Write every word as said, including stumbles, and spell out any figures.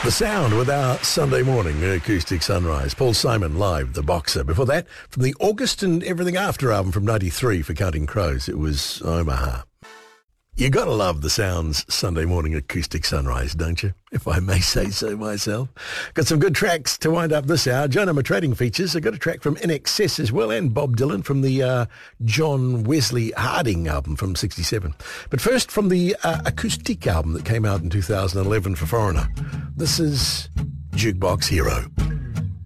The Sound with our Sunday morning acoustic sunrise. Paul Simon live, The Boxer. Before that, from the August and Everything After album from ninety-three for Counting Crows, it was Omaha. You gotta love The Sound's Sunday morning acoustic sunrise, don't you? If I may say so myself. Got some good tracks to wind up this hour. Jonah, my trading features. I got a track from I N X S as well, and Bob Dylan from the uh, John Wesley Harding album from sixty-seven. But first, from the uh, acoustic album that came out in two thousand eleven for Foreigner. This is Jukebox Hero.